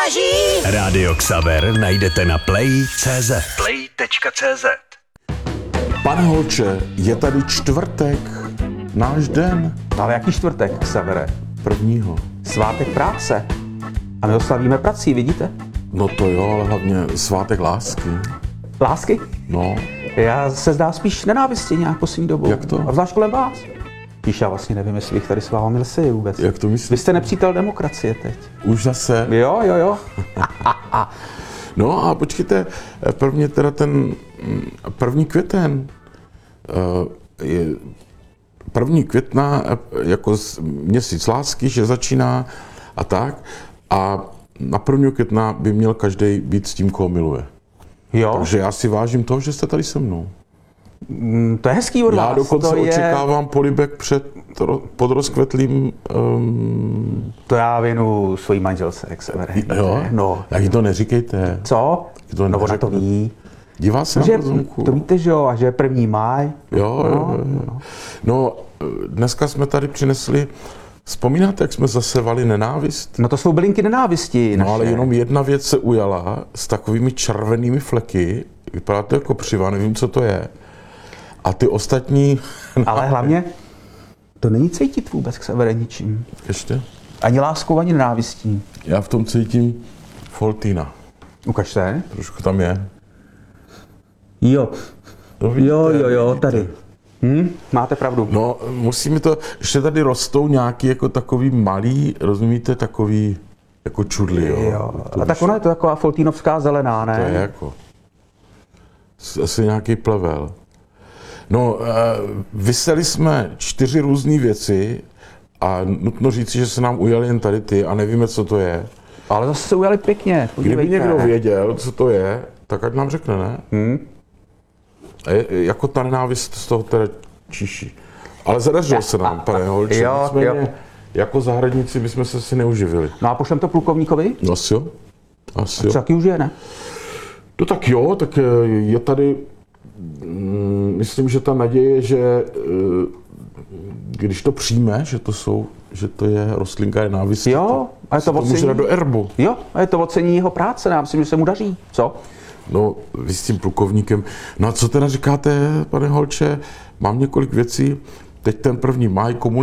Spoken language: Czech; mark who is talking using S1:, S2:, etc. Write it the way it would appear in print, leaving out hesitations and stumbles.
S1: záží.
S2: Rádio Xaver najdete na play.cz. Play.cz.
S3: Pane Holče, je tady čtvrtek, náš den,
S4: Ale jaký čtvrtek, Xavere?
S3: 1.
S4: Svátek práce. A my ho slavíme prací, vidíte?
S3: No to jo, ale hlavně svátek lásky.
S4: Lásky?
S3: No,
S4: Já se zdá spíš nenávisti nějak poslední dobou.
S3: Jak to?
S4: A zvlášť kolem vás. Píš, já vlastně nevím, jestli bych tady s vámi lsi vůbec.
S3: jak to
S4: Vy
S3: myslíš?
S4: jste nepřítel demokracie teď.
S3: Už zase?
S4: Jo.
S3: No a počkejte, prvně teda ten 1. květen, je 1. května jako měsíc lásky, že začíná a tak. A na 1. května by měl každý být s tím, koho miluje.
S4: Jo,
S3: Takže já si vážím toho, že jste tady se mnou.
S4: to je hezký od vás.
S3: Já dokonce
S4: to
S3: očekávám polibek pod rozkvetlým...
S4: To já věnu svojí manželce, Xavere.
S3: Jo?
S4: No.
S3: Tak jí to neříkejte.
S4: Co?
S3: To
S4: No ona to
S3: neřekne.
S4: ví.
S3: Dívá se na
S4: Že,
S3: pozemku.
S4: to víte, že jo, a že je 1. máj.
S3: Jo. No, dneska jsme tady přinesli... Vzpomínáte, jak jsme zasevali nenávist?
S4: No to jsou bylinky nenávisti
S3: No
S4: naše.
S3: ale jenom jedna věc se ujala s takovými červenými fleky. Vypadá to jako přiva, nevím, co to je. A ty ostatní...
S4: Ale hlavně, to není cítit vůbec, Xavere, ničím.
S3: Ještě?
S4: Ani láskou, ani nenávistí.
S3: Já v tom cítím Foltína.
S4: Ukažte.
S3: Trošku tam je.
S4: Jo.
S3: No, vidíte,
S4: Jo,
S3: vidíte.
S4: tady. Máte pravdu.
S3: No, musíme to, ještě tady rostou nějaký jako takový malý, rozumíte, takový jako čudly, jo.
S4: Jo.
S3: To
S4: A tak ona je to taková foltínovská zelená, ne?
S3: To je jako, asi nějaký plevel. No, vyseli jsme 4 různé věci a nutno říci, že se nám ujaly jen tady ty a nevíme, co to je.
S4: Ale zase se ujali pěkně,
S3: Kdyby
S4: podívejte.
S3: někdo věděl, co to je, tak ať nám řekne, ne? A jako ta nenávist z toho teda čiší. Ale zadařilo se nám, pane Holče.
S4: Jo.
S3: Nicméně, jako zahradníci bychom se si neuživili.
S4: No a pošlem to plukovníkovi?
S3: No asi jo. Asi jo.
S4: Co taky už je, ne?
S3: No tak jo, tak je tady, myslím, že ta naděje, že když to přijme, že to je rostlinka nenávisti,
S4: Jo, a je to
S3: to může dát
S4: ocení.
S3: do erbu.
S4: Jo, a je to ocení jeho práce, já myslím, že se mu daří. Co?
S3: No, vy s tím plukovníkem. No a co teda říkáte, pane Holče? Mám několik věcí. Teď ten 1. máj,